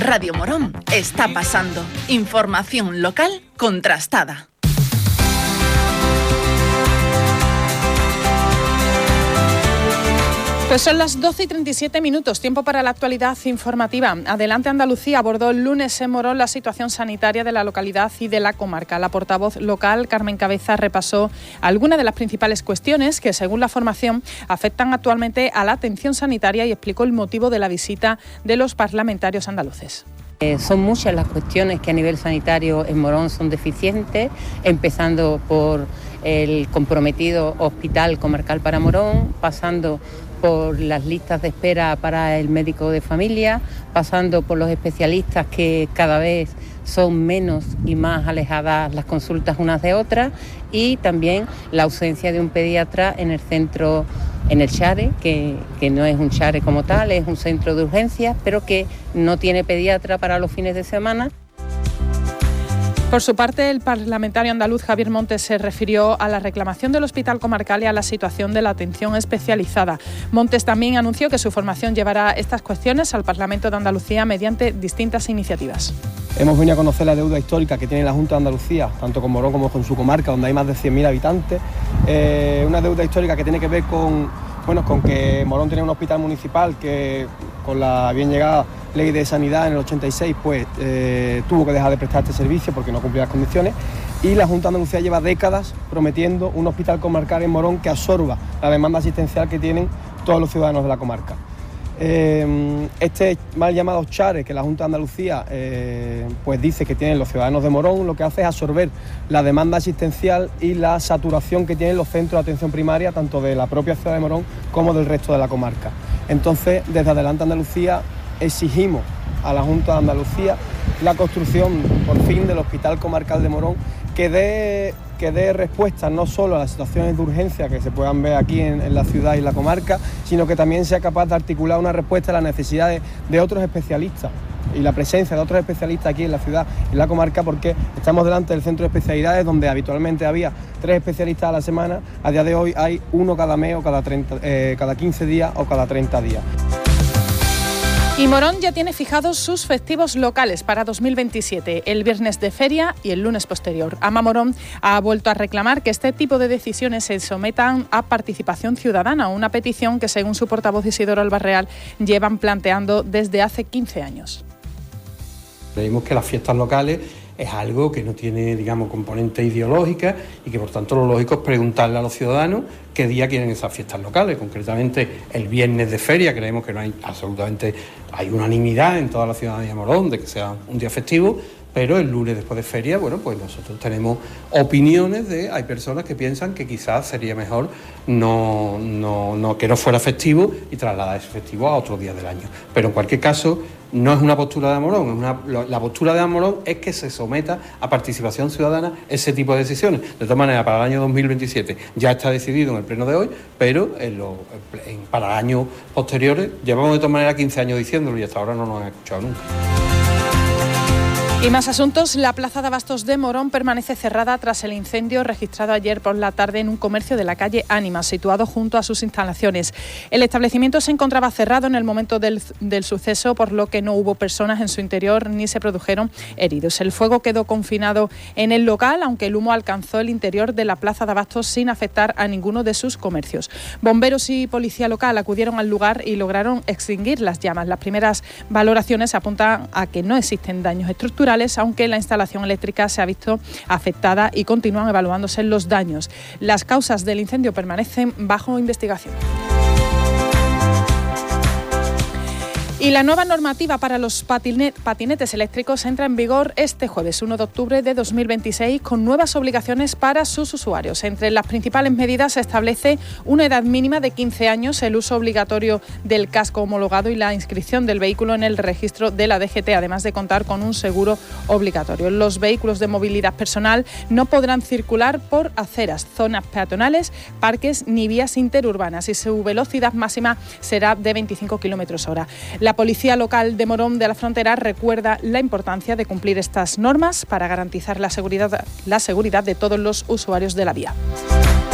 Radio Morón está pasando. Información local contrastada. Pues son las 12:37, tiempo para la actualidad informativa. Adelante Andalucía abordó el lunes en Morón la situación sanitaria de la localidad y de la comarca. La portavoz local, Carmen Cabeza, repasó algunas de las principales cuestiones que, según la formación, afectan actualmente a la atención sanitaria y explicó el motivo de la visita de los parlamentarios andaluces. Son muchas las cuestiones que a nivel sanitario en Morón son deficientes, empezando por el comprometido Hospital Comarcal para Morón, pasando por las listas de espera para el médico de familia, pasando por los especialistas que cada vez son menos y más alejadas las consultas unas de otras, y también la ausencia de un pediatra en el centro, en el Share, que no es un Share como tal, es un centro de urgencias, pero que no tiene pediatra para los fines de semana. Por su parte, el parlamentario andaluz Javier Montes se refirió a la reclamación del Hospital Comarcal y a la situación de la atención especializada. Montes también anunció que su formación llevará estas cuestiones al Parlamento de Andalucía mediante distintas iniciativas. Hemos venido a conocer la deuda histórica que tiene la Junta de Andalucía, tanto con Morón como con su comarca, donde hay más de 100.000 habitantes. Una deuda histórica que tiene que ver con que Morón tenía un hospital municipal que, con la bien llegada Ley de Sanidad en el 86, pues tuvo que dejar de prestar este servicio porque no cumplía las condiciones, y la Junta de Andalucía lleva décadas prometiendo un hospital comarcal en Morón que absorba la demanda asistencial que tienen todos los ciudadanos de la comarca. Este mal llamado Share que la Junta de Andalucía pues dice que tienen los ciudadanos de Morón, lo que hace es absorber la demanda asistencial y la saturación que tienen los centros de atención primaria, tanto de la propia ciudad de Morón como del resto de la comarca. Entonces, desde Adelante Andalucía exigimos a la Junta de Andalucía la construcción, por fin, del Hospital Comarcal de Morón, que dé respuesta no solo a las situaciones de urgencia que se puedan ver aquí en la ciudad y la comarca, sino que también sea capaz de articular una respuesta a las necesidades de otros especialistas y la presencia de otros especialistas aquí en la ciudad y en la comarca, porque estamos delante del centro de especialidades donde habitualmente había 3 especialistas a la semana. A día de hoy hay uno cada mes o cada 15 días o cada 30 días. Y Morón ya tiene fijados sus festivos locales para 2027, el viernes de feria y el lunes posterior. AMA Morón ha vuelto a reclamar que este tipo de decisiones se sometan a participación ciudadana, una petición que, según su portavoz Isidoro Albarreal, llevan planteando desde hace 15 años. Creemos que las fiestas locales es algo que no tiene, componente ideológica y que, por tanto, lo lógico es preguntarle a los ciudadanos qué día quieren esas fiestas locales. Concretamente, el viernes de feria creemos que no hay hay unanimidad en toda la ciudadanía de Morón de que sea un día festivo, pero el lunes después de feria, pues nosotros tenemos opiniones hay personas que piensan que quizás sería mejor que no fuera festivo y trasladar ese festivo a otro día del año. Pero en cualquier caso, no es una postura de Amorón, la postura de Amorón es que se someta a participación ciudadana ese tipo de decisiones. De todas maneras, para el año 2027 ya está decidido en el pleno de hoy, pero para años posteriores llevamos de todas maneras 15 años diciéndolo y hasta ahora no nos han escuchado nunca. Y más asuntos. La plaza de abastos de Morón permanece cerrada tras el incendio registrado ayer por la tarde en un comercio de la calle Ánimas, situado junto a sus instalaciones. El establecimiento se encontraba cerrado en el momento del suceso, por lo que no hubo personas en su interior ni se produjeron heridos. El fuego quedó confinado en el local, aunque el humo alcanzó el interior de la plaza de abastos sin afectar a ninguno de sus comercios. Bomberos y policía local acudieron al lugar y lograron extinguir las llamas. Las primeras valoraciones apuntan a que no existen daños estructurales, aunque la instalación eléctrica se ha visto afectada y continúan evaluándose los daños. Las causas del incendio permanecen bajo investigación. Y la nueva normativa para los patinetes eléctricos entra en vigor este jueves 1 de octubre de 2026 con nuevas obligaciones para sus usuarios. Entre las principales medidas se establece una edad mínima de 15 años, el uso obligatorio del casco homologado y la inscripción del vehículo en el registro de la DGT, además de contar con un seguro obligatorio. Los vehículos de movilidad personal no podrán circular por aceras, zonas peatonales, parques ni vías interurbanas y su velocidad máxima será de 25 km/h. La Policía Local de Morón de la Frontera recuerda la importancia de cumplir estas normas para garantizar la seguridad de todos los usuarios de la vía.